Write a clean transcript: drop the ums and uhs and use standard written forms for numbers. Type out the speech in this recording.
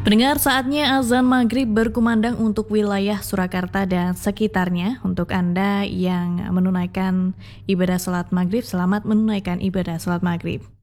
Pendengar, saatnya azan maghrib berkumandang untuk wilayah Surakarta dan sekitarnya. Untuk Anda yang menunaikan ibadah salat maghrib, selamat menunaikan ibadah salat maghrib.